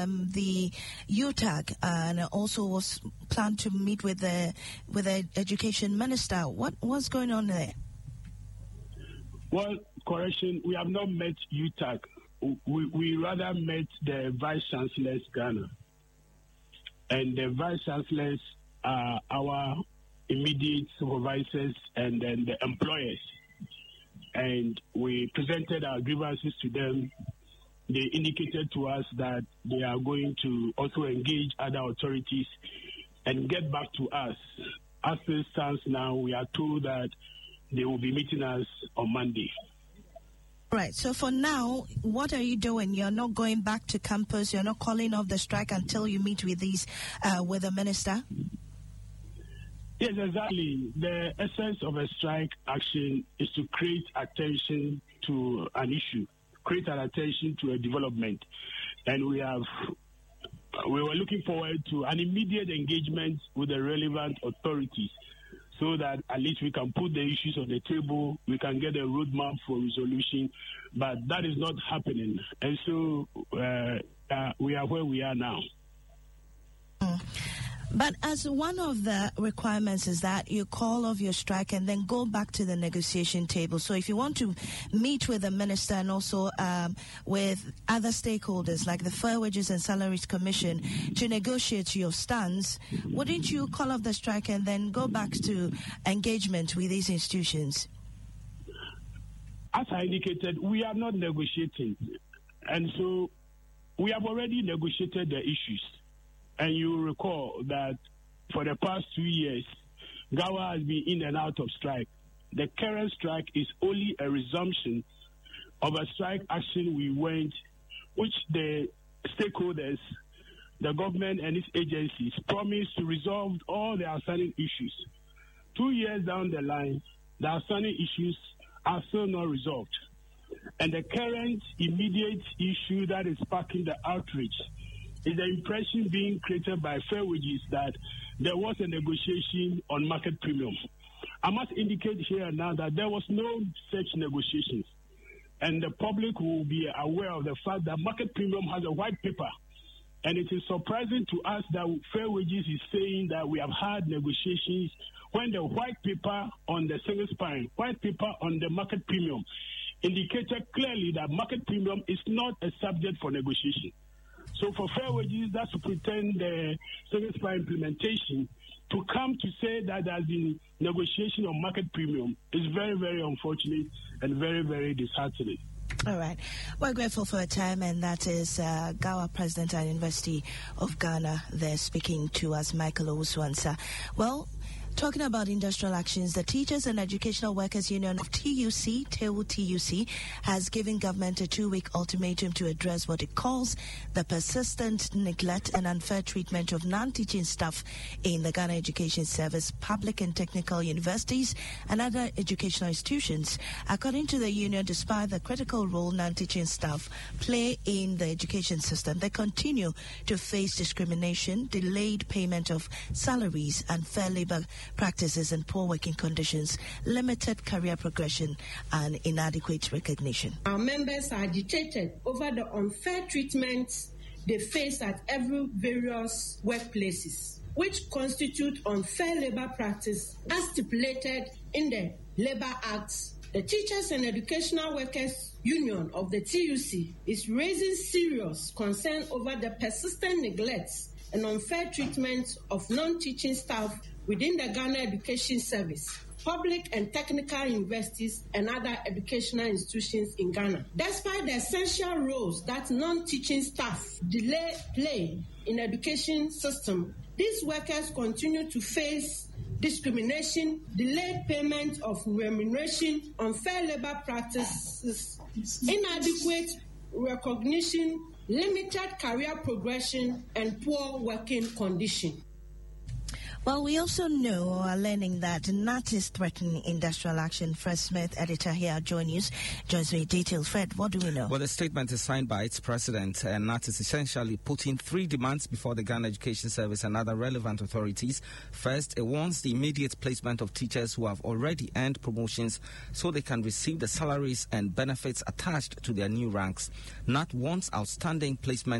the UTAG and also was planned to meet with the education minister. What's going on there? Well, correction, we have not met UTAG. We rather met the Vice Chancellor's Ghana. And the Vice Chancellors are our immediate supervisors and then the employers. And we presented our grievances to them. They indicated to us that they are going to also engage other authorities and get back to us. As it stands now, we are told that they will be meeting us on Monday. Right. So for now, what are you doing? You're not going back to campus. You're not calling off the strike until you meet with with the minister? Yes, exactly. The essence of a strike action is to create attention to an issue, create an attention to a development. And we were looking forward to an immediate engagement with the relevant authorities so that at least we can put the issues on the table, we can get a roadmap for resolution, but that is not happening. And so we are where we are now. But as one of the requirements is that you call off your strike and then go back to the negotiation table. So if you want to meet with the minister and also with other stakeholders like the Fair Wages and Salaries Commission to negotiate your stance, wouldn't you call off the strike and then go back to engagement with these institutions? As I indicated, we are not negotiating. And so we have already negotiated the issues. And you recall that for the past 2 years, GAWA has been in and out of strike. The current strike is only a resumption of a strike action we went, which the stakeholders, the government and its agencies promised to resolve all the outstanding issues. 2 years down the line, the outstanding issues are still not resolved. And the current immediate issue that is sparking the outrage is the impression being created by Fair Wages that there was a negotiation on market premium. I must indicate here now that there was no such negotiations. And the public will be aware of the fact that market premium has a white paper. And it is surprising to us that Fair Wages is saying that we have had negotiations when the white paper on the single spine, white paper on the market premium indicated clearly that market premium is not a subject for negotiation. So for Fair Wages, that's to pretend the single spine implementation to come to say that there has been negotiation on market premium is very, very unfortunate and very, very disheartening. All right. We're grateful for your time, and that is GAWA President at University of Ghana there speaking to us, Michael Owusu-Ansah. Well, talking about industrial actions, the Teachers and Educational Workers Union of TUC, TUC, has given government a 2-week ultimatum to address what it calls the persistent neglect and unfair treatment of non-teaching staff in the Ghana Education Service, public and technical universities, and other educational institutions. According to the union, despite the critical role non-teaching staff play in the education system, they continue to face discrimination, delayed payment of salaries, unfair labor practices and poor working conditions, limited career progression, and inadequate recognition. Our members are agitated over the unfair treatment they face at every various workplaces, which constitute unfair labor practice as stipulated in the Labor Act. The Teachers and Educational Workers Union of the TUC is raising serious concern over the persistent neglect and unfair treatment of non-teaching staff within the Ghana Education Service, public and technical universities, and other educational institutions in Ghana. Despite the essential roles that non-teaching staff play in the education system, these workers continue to face discrimination, delayed payment of remuneration, unfair labor practices, inadequate recognition, limited career progression, and poor working condition. Well, we also know or are learning that NAT is threatening industrial action. Fred Smith, editor here at Joy News, joins me in detail. Fred, what do we know? Well, the statement is signed by its president, and NAT is essentially putting 3 demands before the Ghana Education Service and other relevant authorities. First, it wants the immediate placement of teachers who have already earned promotions so they can receive the salaries and benefits attached to their new ranks. NAT wants outstanding placement